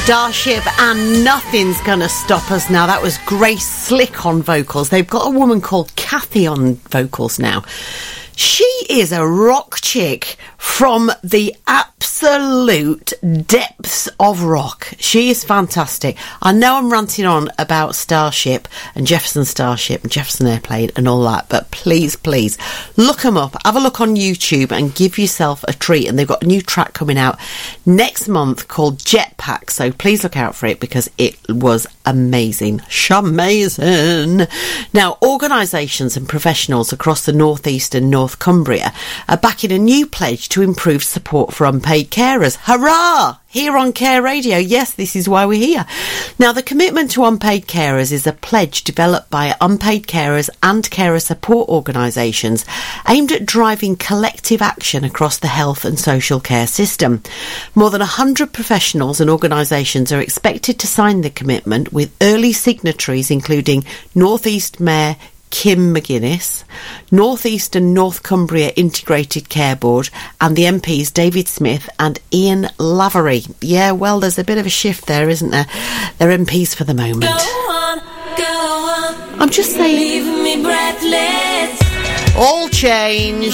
Starship and Nothing's Gonna Stop Us Now. That was Grace Slick on vocals. They've got a woman called Kathy on vocals now. She is a rock chick from the absolute depths of rock. She is fantastic. I know I'm ranting on about Starship and Jefferson Airplane and all that, but please, please, look them up. Have a look on YouTube and give yourself a treat. And they've got a new track coming out next month called Jetpack, so please look out for it because it was amazing. Shamazing. Now, organisations and professionals across the North East and North Cumbria are backing a new pledge to improve support for unpaid carers. Hurrah! Here on Care Radio, yes, this is why we're here. Now, the commitment to unpaid carers is a pledge developed by unpaid carers and carer support organisations aimed at driving collective action across the health and social care system. More than 100 professionals and organisations are expected to sign the commitment, with early signatories including North East Mayor Kim McGuinness, North East and North Cumbria Integrated Care Board, and the MPs David Smith and Ian Lavery. Yeah, well, there's a bit of a shift there, isn't there? They're MPs for the moment. Go on, I'm just saying, leave me breathless. all change.